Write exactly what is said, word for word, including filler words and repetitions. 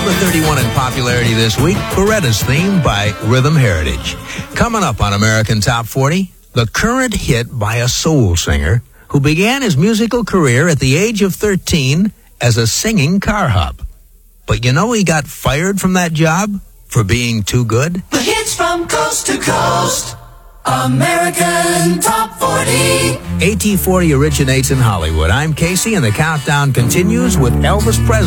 Number thirty-one in popularity this week, Beretta's theme by Rhythm Heritage. Coming up on American Top forty, the current hit by a soul singer who began his musical career at the age of thirteen as a singing car hub. But you know he got fired from that job for being too good? The hits from coast to coast. American Top forty. A T forty originates in Hollywood. I'm Casey, and the countdown continues with Elvis Presley.